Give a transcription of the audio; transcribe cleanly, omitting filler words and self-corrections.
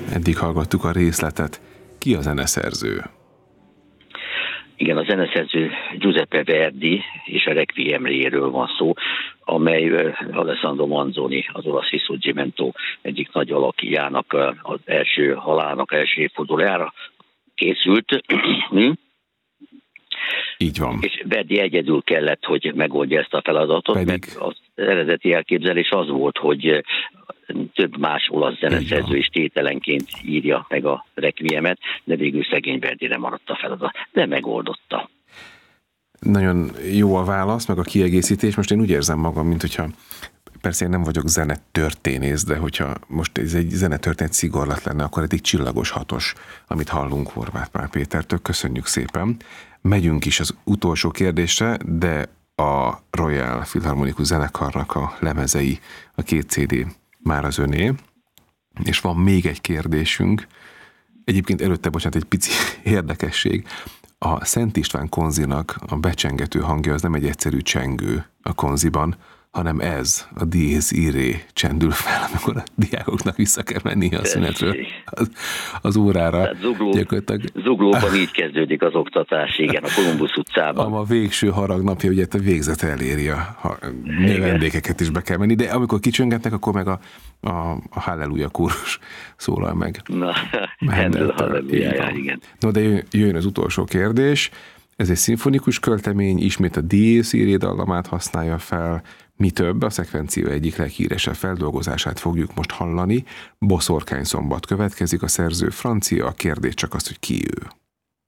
Eddig hallgattuk a részletet. Ki a zeneszerző? Igen, a zeneszerző Giuseppe Verdi, és a Requiemről van szó, amely Alessandro Manzoni, az olasz Risorgimento egyik nagy alakjának az első halálának első évfordulójára készült. Így van. És Verdi egyedül kellett, hogy megoldja ezt a feladatot, mert az eredeti elképzelés az volt, hogy több más olasz zeneszerző is tételenként írja meg a Requiemet, de végül szegény Verdire maradt a feladat, de megoldotta. Nagyon jó a válasz, meg a kiegészítés. Most én úgy érzem magam, mint hogyha, persze én nem vagyok zenetörténész, de hogyha most ez egy zenetörténet szigorlat lenne, akkor eddig csillagos hatos, amit hallunk Horváth Pál Pétertől. Köszönjük szépen. Megyünk is az utolsó kérdésre, de a Royal Philharmonikus Zenekarnak a lemezei, a 2 CD már az öné, és van még egy kérdésünk. Egyébként előtte, bocsánat, egy pici érdekesség. A Szent István konzinak a becsengető hangja az nem egy egyszerű csengő a konziban, hanem ez, a diéz íré csendül fel, amikor a diákoknak vissza kell menni a szünetről az órára. Zuglóban így kezdődik az oktatás, igen, a Kolumbusz utcában. A végső haragnapja, ugye a végzete eléri, a növendékeket is be kell menni, de amikor kicsöngetnek, akkor meg a Halleluja kórus szólal meg. Na, Halleluja, igen. No, de jön az utolsó kérdés. Ez egy szimfonikus költemény, ismét a diéz íré dallamát használja fel. Mi több, a szekvencia egyik leghíresebb feldolgozását fogjuk most hallani. Boszorkány szombat következik, a szerző francia, a kérdés csak az, hogy ki ő.